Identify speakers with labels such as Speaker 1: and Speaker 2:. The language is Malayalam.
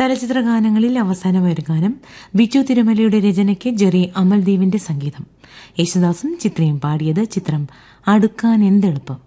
Speaker 1: ചലച്ചിത്ര ഗാനങ്ങളിൽ അവസാനമായൊരു ഗാനം ബിജു തിരുമലയുടെ രചനയ്ക്ക് ജെറി അമൽദേവിന്റെ സംഗീതം. യേശുദാസും ചിത്രയും പാടിയത്. ചിത്രം അടുക്കാൻ എന്തെളുപ്പം.